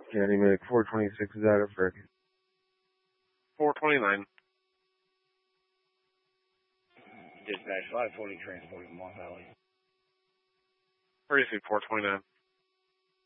Candy Make 426 is out of Frick. 429. Dispatch 520 transporting Moss Valley. 36 429.